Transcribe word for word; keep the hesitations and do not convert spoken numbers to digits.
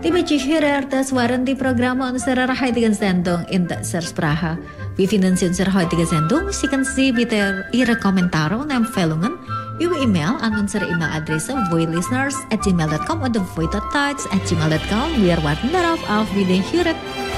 Timmetje hyrer das waren die Programme unserer heutigen Sendung in der Sprache. Wir finden Sie unsere heutige Sendung. Schicken Sie bitte Ihre Kommentare und Empfehlungen über E-Mail an unsere E-Mail-Adresse voilisteners at gmail dot com oder void dot talks at gmail dot com. Wir warten darauf auf Wiederhören.